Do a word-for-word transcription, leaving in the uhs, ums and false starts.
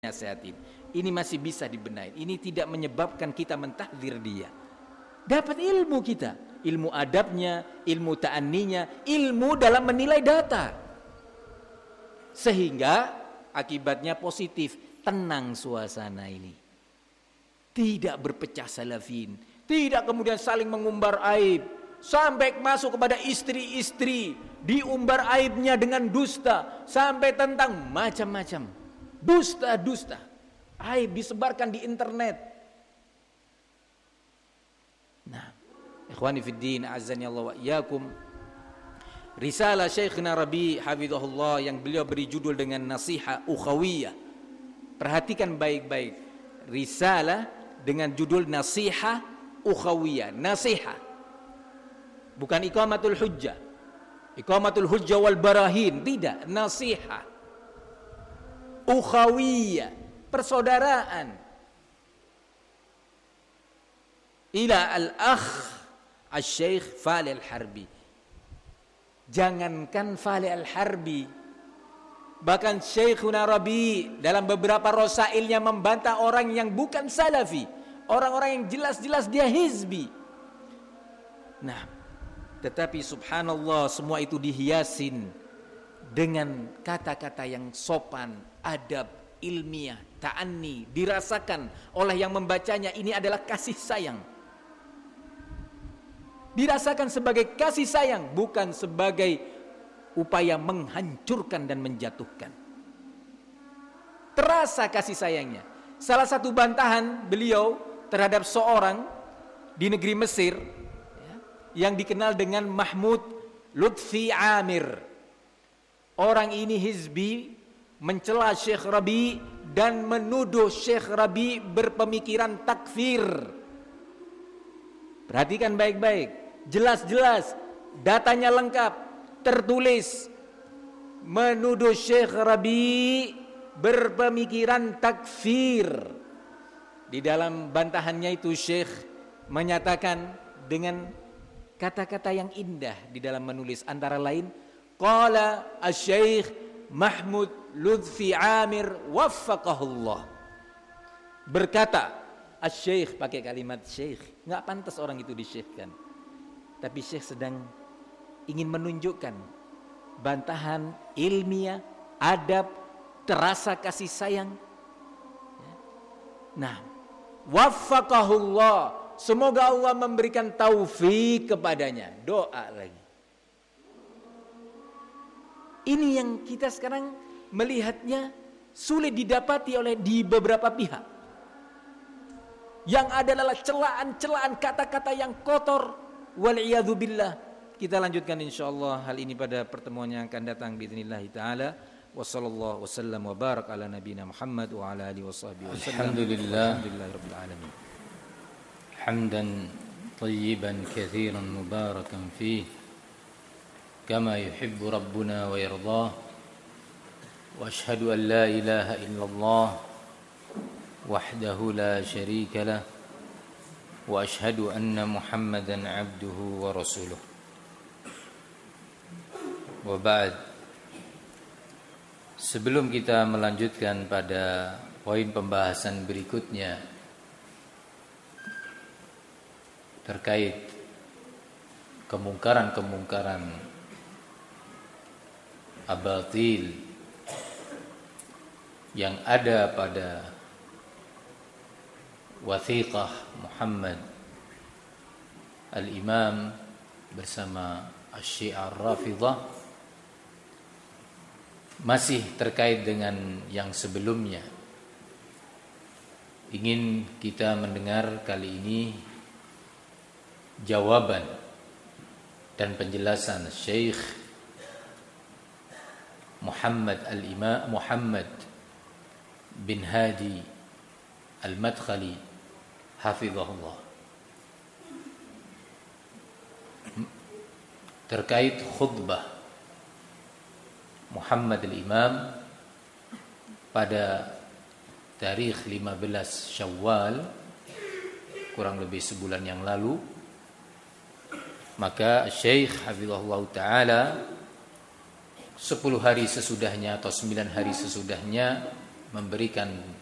nasihatin. Ini masih bisa dibenahi. Ini tidak menyebabkan kita mentahdzir dia. Dapat ilmu kita, ilmu adabnya, ilmu ta'anninya, ilmu dalam menilai data. Sehingga akibatnya positif, tenang suasana ini. Tidak berpecah salafin, tidak kemudian saling mengumbar aib, sampai masuk kepada istri-istri, diumbar aibnya dengan dusta, sampai tentang macam-macam. Dusta-dusta, aib disebarkan di internet. Nah, ikhwani fiddin, azani Allah wa iyyakum. Risalah Syekhna Rabi' hafizahullah yang beliau beri judul dengan Nasiha Ukhawiyah. Perhatikan baik-baik. Risalah dengan judul Nasiha Ukhawiyah. Nasiha. Bukan iqamatul hujjah. Iqamatul hujjah wal barahin, tidak, nasiha. Ukhawiyah, persaudaraan. Ila al-akh al-syekh Fali al-Harbi. Jangankan Fali al-Harbi, bahkan Syekhuna Rabi dalam beberapa rosailnya membantah orang yang bukan salafi, orang-orang yang jelas-jelas dia hizbi. Nah, tetapi subhanallah semua itu dihiasin dengan kata-kata yang sopan, adab, ilmiah, ta'anni, dirasakan oleh yang membacanya ini adalah kasih sayang. Dirasakan sebagai kasih sayang, bukan sebagai upaya menghancurkan dan menjatuhkan. Terasa kasih sayangnya. Salah satu bantahan beliau terhadap seorang di negeri Mesir ya, yang dikenal dengan Mahmud Lutfi Amir. Orang ini hizbi, mencela Syekh Rabi dan menuduh Syekh Rabi berpemikiran takfir. Perhatikan baik-baik. Jelas-jelas datanya lengkap, tertulis menuduh Syekh Rabi berpemikiran takfir. Di dalam bantahannya itu Syekh menyatakan dengan kata-kata yang indah di dalam menulis, antara lain qala asy-syekh Mahmud Lutfi Amir waffaqahullah. Berkata asy-syekh, pakai kalimat syekh, enggak pantas orang itu disyekhkan. Tapi syekh sedang ingin menunjukkan bantahan ilmiah, adab, terasa kasih sayang. Nah, waffaqahullah, semoga Allah memberikan taufik kepadanya. Doa lagi. Ini yang kita sekarang melihatnya sulit didapati oleh di beberapa pihak. Yang adalah celaan-celaan kata-kata yang kotor. Wal'iyadzu billah. Kita lanjutkan insyaallah hal ini pada pertemuan yang akan datang biidznillah taala. Wassallallahu wasallam wa barak ala nabiyina Muhammad wa ala alihi washabbihi wasallam. Alhamdulillah. Alhamdulillahirabbil alamin. Hamdan tayyiban katsiran mubarakan fihi kama yuhibbu rabbuna wa yardah. Wa ashhadu an la ilaha illallah wahdahu la syarika lah. Wa ashhadu anna Muhammadan abduhu wa rasuluh. Wa ba'd. Sebelum kita melanjutkan pada poin pembahasan berikutnya terkait kemungkaran-kemungkaran abatil yang ada pada wathiqah Muhammad Al-Imam bersama Asy-Syiah Ar-Rafidhah, masih terkait dengan yang sebelumnya. Ingin kita mendengar kali ini jawaban dan penjelasan Syekh Muhammad Al-Imam Muhammad bin Hadi Al-Madkhali hafizahullah terkait khutbah Muhammad al-Imam pada tarikh lima belas Syawal, kurang lebih sebulan yang lalu. Maka Syekh hafizahullah taala sepuluh hari sesudahnya atau sembilan hari sesudahnya memberikan